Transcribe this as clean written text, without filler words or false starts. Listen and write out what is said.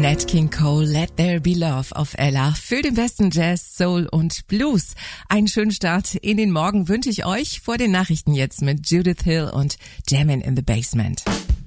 Nat King Cole, Let There Be Love auf Ella für den besten Jazz, Soul und Blues. Einen schönen Start in den Morgen wünsche ich euch vor den Nachrichten jetzt mit Judith Hill und Jammin' in the Basement.